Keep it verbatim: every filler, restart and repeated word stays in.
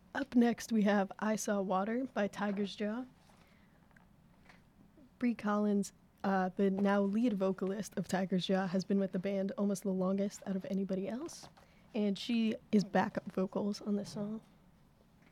Up next, we have I Saw Water by Tiger's Jaw. Bree Collins, uh, the now lead vocalist of Tiger's Jaw, has been with the band almost the longest out of anybody else. And she is backup vocals on this song.